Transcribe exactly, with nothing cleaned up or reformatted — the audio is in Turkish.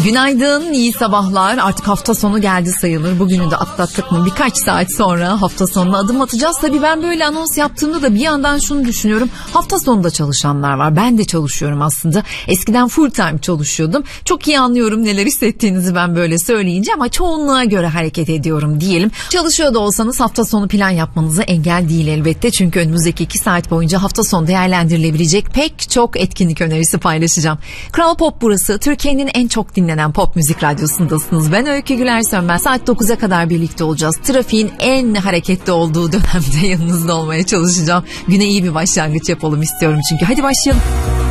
Günaydın, iyi sabahlar. Artık hafta sonu geldi sayılır. Bugünü de atlattık mı? Birkaç saat sonra hafta sonuna adım atacağız. Tabii ben böyle anons yaptığımda da bir yandan şunu düşünüyorum. Hafta sonunda çalışanlar var. Ben de çalışıyorum aslında. Eskiden full time çalışıyordum. Çok iyi anlıyorum neler hissettiğinizi ben böyle söyleyince ama çoğunluğa göre hareket ediyorum diyelim. Çalışıyor da olsanız hafta sonu plan yapmanıza engel değil elbette. Çünkü önümüzdeki iki saat boyunca hafta sonu değerlendirilebilecek pek çok etkinlik önerisi paylaşacağım. Kral Pop burası. Türkiye'nin en çok dinlenen pop müzik radyosundasınız. Ben Öykü Güler Sönmez. Saat dokuza kadar birlikte olacağız. Trafiğin en hareketli olduğu dönemde yanınızda olmaya çalışacağım. Güne iyi bir başlangıç yapalım istiyorum çünkü. Hadi başlayalım.